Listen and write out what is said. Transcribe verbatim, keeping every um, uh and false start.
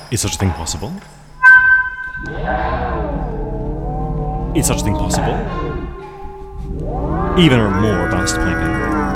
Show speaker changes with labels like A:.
A: Is such a thing possible? Is such a thing possible? Even a more advanced planking.